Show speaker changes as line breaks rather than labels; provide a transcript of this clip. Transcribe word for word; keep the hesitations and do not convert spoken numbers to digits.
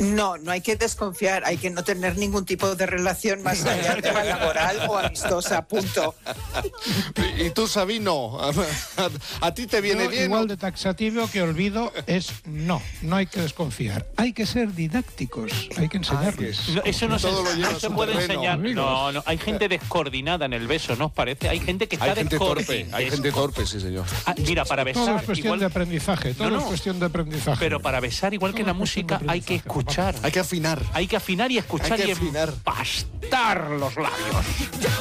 No, no hay que desconfiar, hay que no tener ningún tipo de relación más allá de la laboral o amistosa, punto.
Y tú, Sabino, a, a, a ti te viene
Yo,
bien.
Igual de taxativo que olvido es no, no hay que desconfiar. Hay que ser didácticos, hay que enseñarles.
No, eso no se,
Todo lo
no
llevas
se
un
puede
terreno,
enseñar.
amigos.
No, no, hay gente descoordinada en el beso, ¿no os parece? Hay gente que está
Hay gente torpe,
descoordinada.
hay gente torpe, sí, señor.
Ah, mira, para
Todo
besar
es cuestión
igual,
de aprendizaje, todo
No, no.
es cuestión de aprendizaje.
pero para besar igual que en la
Todo es cuestión de
música hay que
aprendizaje,
escuchar.
Hay que afinar.
Hay que afinar y escuchar
Hay que
y
afinar.
empastar los labios.